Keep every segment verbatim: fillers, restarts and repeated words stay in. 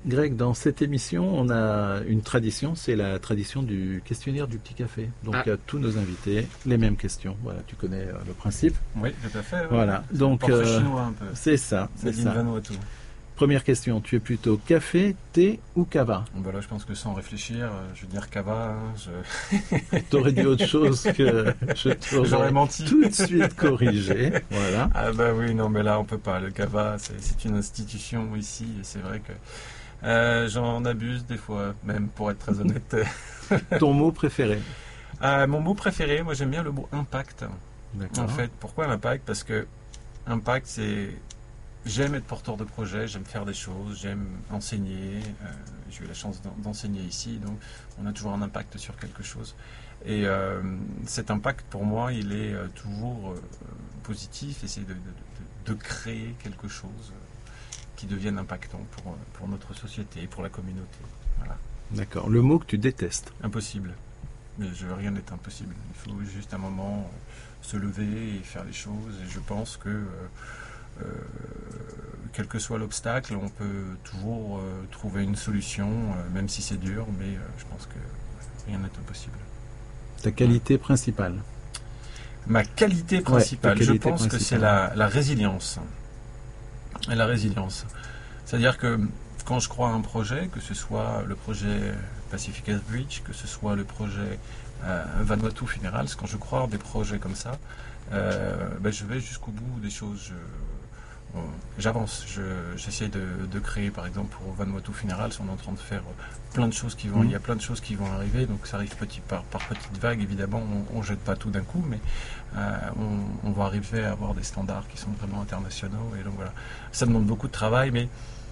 Greg, dans cette émission, on a une tradition, c'est la tradition du questionnaire du petit café. Donc Ah. à tous nos invités, les mêmes questions. Voilà, tu connais euh, le principe. Oui, tout à fait. Ouais. Voilà, C'est donc le portrait euh, chinois un peu. c'est ça, c'est Nadine ça. Vanuatu. Première question, tu es plutôt café, thé ou cava? Bon, bah là, je pense que sans réfléchir, euh, je vais dire cava. Hein, je... T'aurais dit autre chose que je J'aurais t'aurais menti. tout de suite corrigé. Voilà. Ah bah oui, non, mais là, on peut pas. Le cava, c'est, c'est une institution ici, et c'est vrai que euh, j'en abuse des fois, même pour être très honnête. Ton mot préféré? Euh, mon mot préféré, moi, j'aime bien le mot impact. D'accord. En fait, pourquoi l'impact? Parce que impact, c'est... J'aime être porteur de projet, j'aime faire des choses, j'aime enseigner. Euh, j'ai eu la chance d'en- d'enseigner ici, donc on a toujours un impact sur quelque chose. Et euh, cet impact, pour moi, il est euh, toujours euh, positif, essayer de, de, de, de créer quelque chose euh, qui devienne impactant pour, euh, pour notre société, pour la communauté. Voilà. D'accord. Le mot que tu détestes? Impossible. Mais je, rien n'est impossible. Il faut juste un moment euh, se lever et faire les choses. Et je pense que... Euh, Euh, quel que soit l'obstacle, on peut toujours euh, trouver une solution, euh, même si c'est dur, mais euh, je pense que rien n'est impossible. Ta qualité principale? Ma qualité principale, ta qualité je pense que principale. c'est la, la résilience. Et la résilience. C'est-à-dire que quand je crois à un projet, que ce soit le projet Pacific Coast Bridge, que ce soit le projet euh, Vanuatu Funerals, quand je crois à des projets comme ça, euh, ben je vais jusqu'au bout des choses. Je, Bon, j'avance, je, j'essaie de, de créer, par exemple pour Vanuatu Funerals, on est en train de faire plein de choses qui vont, Mmh. il y a plein de choses qui vont arriver, donc ça arrive petit par, par petites vagues, évidemment, on ne jette pas tout d'un coup, mais euh, on, on va arriver à avoir des standards qui sont vraiment internationaux, et donc voilà, ça demande beaucoup de travail, mais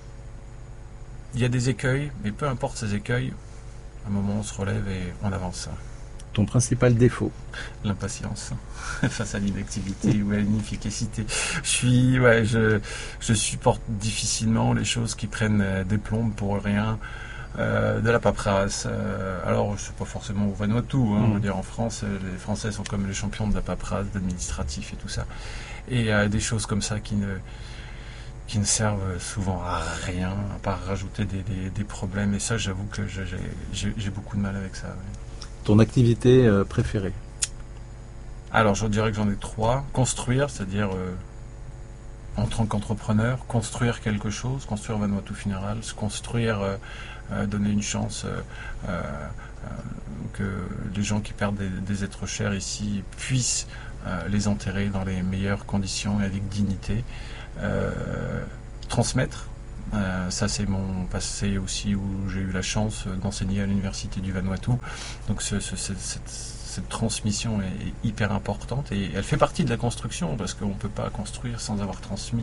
il y a des écueils, mais peu importe ces écueils, à un moment on se relève et on avance. Ton principal défaut? L'impatience face à l'inactivité ou à l'inefficacité. Je suis, ouais, je, je supporte difficilement les choses qui prennent euh, des plombes pour rien, euh, de la paperasse. Euh, alors, c'est pas forcément au Vanuatu, hein, on va dire en France, euh, les Français sont comme les champions de la paperasse, d'administratif et tout ça. Et euh, des choses comme ça qui ne, qui ne servent souvent à rien, à part rajouter des, des, des problèmes. Et ça, j'avoue que je- j'ai, j'ai, j'ai beaucoup de mal avec ça. Ouais. Ton activité euh, préférée? Alors, je dirais que j'en ai trois. Construire, c'est-à-dire euh, en tant qu'entrepreneur, construire quelque chose, construire Vanuatu Funerals, construire, euh, euh, donner une chance euh, euh, euh, que les gens qui perdent des, des êtres chers ici puissent euh, les enterrer dans les meilleures conditions et avec dignité. Euh, transmettre. Euh, ça, c'est mon passé aussi où j'ai eu la chance d'enseigner à l'université du Vanuatu. Donc, ce, ce, ce, cette, cette transmission est hyper importante et elle fait partie de la construction parce qu'on ne peut pas construire sans avoir transmis.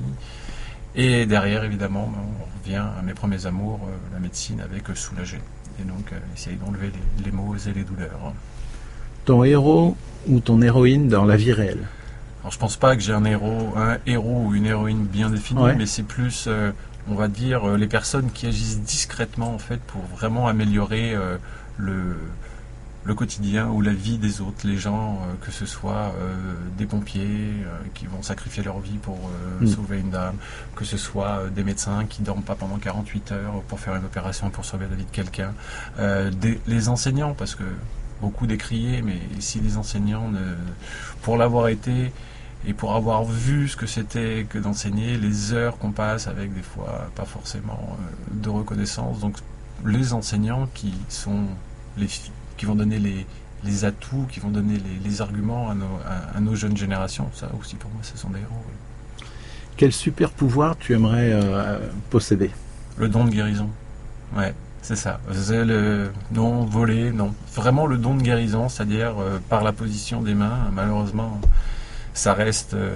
Et derrière, évidemment, on revient à mes premiers amours, euh, la médecine, avec euh, soulager. Et donc, euh, essayer d'enlever les, les maux et les douleurs. Ton héros ou ton héroïne dans la vie réelle? Alors, je pense pas que j'ai un héros, un héros ou une héroïne bien définie, Ouais. mais c'est plus, euh, on va dire, euh, les personnes qui agissent discrètement en fait pour vraiment améliorer euh, le, le quotidien ou la vie des autres, les gens, euh, que ce soit euh, des pompiers euh, qui vont sacrifier leur vie pour euh, Mm. sauver une dame, que ce soit euh, des médecins qui dorment pas pendant quarante-huit heures pour faire une opération pour sauver la vie de quelqu'un, euh, des, les enseignants, parce que beaucoup décriés, mais si les enseignants, ne, pour l'avoir été et pour avoir vu ce que c'était que d'enseigner, les heures qu'on passe avec des fois pas forcément euh, de reconnaissance, donc les enseignants qui sont les qui vont donner les, les atouts, qui vont donner les, les arguments à nos, à, à nos jeunes générations, ça aussi pour moi ce sont des héros. Oui. Quel super pouvoir tu aimerais euh, posséder? Le don de guérison, ouais. C'est ça, c'est le non volé, non, vraiment le don de guérison, c'est-à-dire euh, par la position des mains, malheureusement, ça reste. Euh,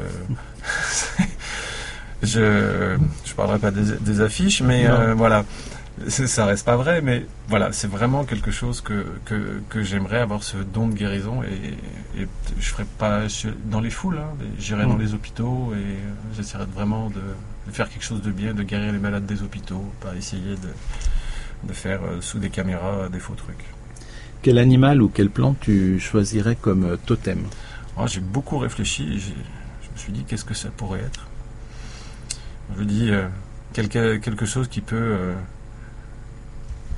je je parlerai pas des, des affiches, mais euh, voilà, c'est, ça reste pas vrai, mais voilà, c'est vraiment quelque chose que que, que j'aimerais avoir ce don de guérison et, et je ferai pas dans les foules, hein, j'irai mmh. dans les hôpitaux et j'essaierai vraiment de, de faire quelque chose de bien, de guérir les malades des hôpitaux, pas essayer de de faire euh, sous des caméras euh, des faux trucs. Quel animal ou quelle plante tu choisirais comme euh, totem? Oh, j'ai beaucoup réfléchi et j'ai, je me suis dit qu'est-ce que ça pourrait être. Je dis euh, quelque, quelque chose qui peut euh,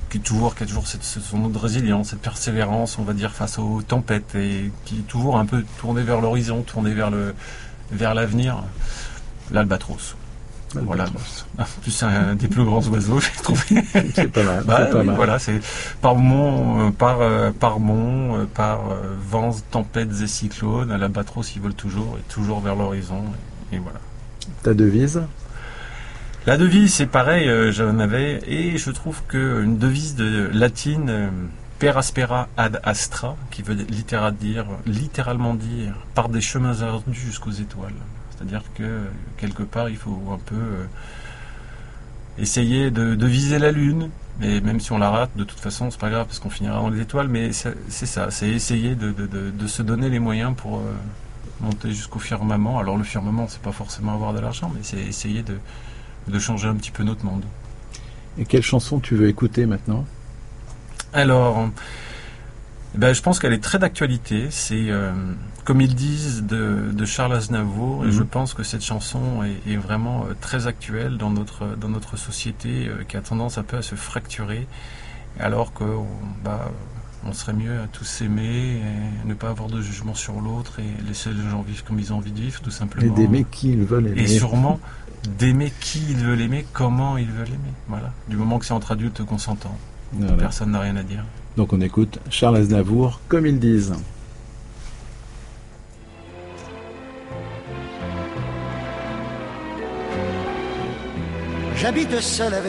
qui est toujours, qui a toujours cette, son nom de résilience, cette persévérance, on va dire, face aux tempêtes, et qui est toujours un peu tourné vers l'horizon, tourné vers le, vers l'avenir. L'albatros. Voilà. En plus, c'est un des plus grands oiseaux, j'ai trouvé. C'est pas mal. Bah, c'est pas oui, mal. voilà, c'est par mont, euh, par, euh, par mont, euh, par euh, vents, tempêtes et cyclones. L'albatros, il vole toujours, et toujours vers l'horizon. Et, et voilà. Ta devise? La devise, c'est pareil, euh, j'en avais, et je trouve qu'une devise de latine, euh, per aspera ad astra, qui veut littéralement dire, littéralement dire par des chemins ardus jusqu'aux étoiles. C'est-à-dire que quelque part, il faut un peu euh, essayer de, de viser la Lune, et même si on la rate, de toute façon, c'est pas grave parce qu'on finira dans les étoiles. Mais c'est, c'est ça, c'est essayer de, de, de, de se donner les moyens pour euh, monter jusqu'au firmament. Alors le firmament, c'est pas forcément avoir de l'argent, mais c'est essayer de, de changer un petit peu notre monde. Et quelle chanson tu veux écouter maintenant? Alors, ben, je pense qu'elle est très d'actualité. C'est euh, Comme ils disent de, de Charles Aznavour, et Mmh. je pense que cette chanson est, est vraiment euh, très actuelle dans notre, dans notre société euh, qui a tendance un peu à se fracturer, alors que bah, on serait mieux à tous s'aimer, et ne pas avoir de jugement sur l'autre, et laisser les gens vivre comme ils ont envie de vivre, tout simplement. Et d'aimer qui ils veulent aimer. Et sûrement d'aimer qui ils veulent aimer, comment ils veulent aimer. Voilà. Du moment que c'est entre adultes consentants, Voilà. personne n'a rien à dire. Donc on écoute Charles Aznavour, Comme ils disent. J'habite seul avec